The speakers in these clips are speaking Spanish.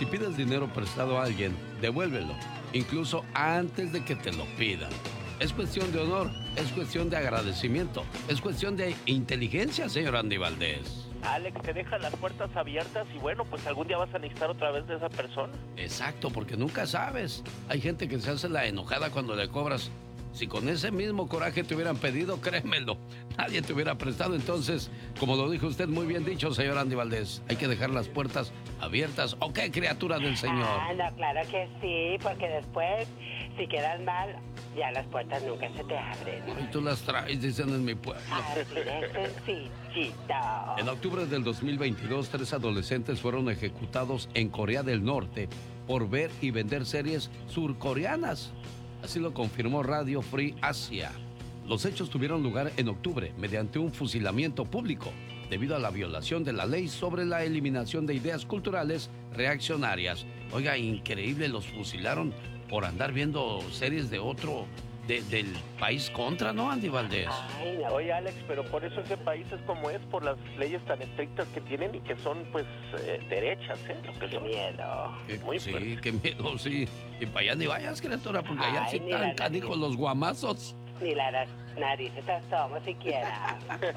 Si pides dinero prestado a alguien, devuélvelo, incluso antes de que te lo pidan. Es cuestión de honor, es cuestión de agradecimiento, es cuestión de inteligencia, señor Andy Valdés. Alex, te deja las puertas abiertas y bueno, pues algún día vas a necesitar otra vez de esa persona. Exacto, porque nunca sabes. Hay gente que se hace la enojada cuando le cobras. Si con ese mismo coraje te hubieran pedido, créemelo, nadie te hubiera prestado. Entonces, como lo dijo usted muy bien dicho, señor Andy Valdés, hay que dejar las puertas abiertas. ¿O qué, criatura del Señor? No, claro que sí, porque después, si quedas mal, ya las puertas nunca se te abren. Y tú las traes, dicen en mi pueblo. Así de sencillito. En octubre del 2022, 3 adolescentes fueron ejecutados en Corea del Norte por ver y vender series surcoreanas. Así lo confirmó Radio Free Asia. Los hechos tuvieron lugar en octubre mediante un fusilamiento público debido a la violación de la ley sobre la eliminación de ideas culturales reaccionarias. Oiga, increíble, los fusilaron por andar viendo series de otro, del país contra, ¿no, Andy Valdés? Ay, no. Oye, Alex, pero por eso ese país es como es, por las leyes tan estrictas que tienen y que son, pues, derechas, ¿eh? Lo que Qué son. miedo. Muy Sí, fuerte. qué miedo, sí. Y para allá ni vayas, criatura, porque allá Ay, sí ni están la canijos nariz. los guamazos. Ni las narices asoma siquiera.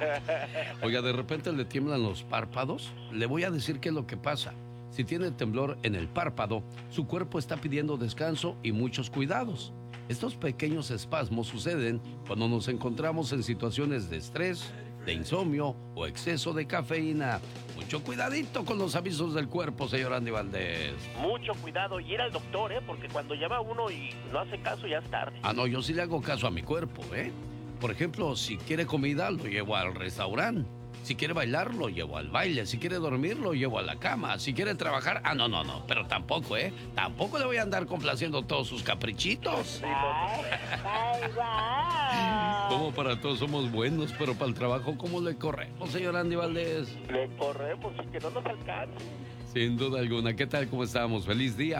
Oiga, de repente le tiemblan los párpados. Le voy a decir qué es lo que pasa. Si tiene temblor en el párpado, su cuerpo está pidiendo descanso y muchos cuidados. Estos pequeños espasmos suceden cuando nos encontramos en situaciones de estrés, de insomnio o exceso de cafeína. Mucho cuidadito con los avisos del cuerpo, señor Andy Valdés. Mucho cuidado y ir al doctor, ¿eh? Porque cuando llama uno y no hace caso, ya es tarde. Ah, no, yo sí le hago caso a mi cuerpo, ¿eh? Por ejemplo, si quiere comida, lo llevo al restaurante. Si quiere bailar, lo llevo al baile. Si quiere dormir, lo llevo a la cama. Si quiere trabajar, no. Pero tampoco, ¿eh? Tampoco le voy a andar complaciendo todos sus caprichitos. Ay, guau. Como para todos somos buenos, pero para el trabajo, ¿cómo le corremos, señor Andy Valdés? Le corremos y que no nos alcance. Sin duda alguna. ¿Qué tal? ¿Cómo estamos? Feliz día.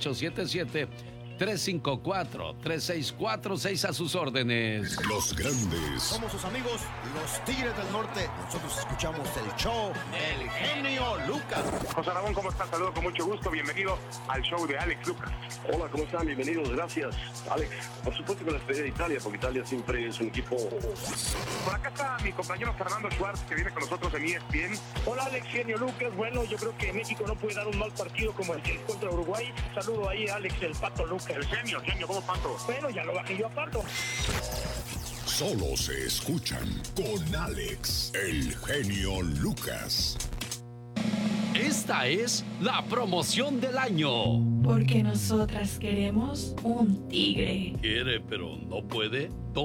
1877-354-3646 a sus órdenes. Los grandes. Somos sus amigos, los Tigres del Norte. Nosotros escuchamos el show del genio Lucas. José Ramón, ¿cómo estás? Saludo con mucho gusto. Bienvenido al show de Alex Lucas. Hola, ¿cómo están? Bienvenidos, gracias, Alex. Por supuesto que la despedida de Italia, porque Italia siempre es un equipo... Por acá está mi compañero Fernando Schwartz, que viene con nosotros en ESPN. Hola Alex, genio Lucas. Bueno, yo creo que México no puede dar un mal partido como el que contra Uruguay. Saludo ahí a Alex, el Pato Lucas. El genio, ¿cómo Pato? Bueno, ya lo bajé yo a Pato. Solo se escuchan con Alex, el genio Lucas. Esta es la promoción del año. Porque nosotras queremos un tigre. Quiere, pero no puede.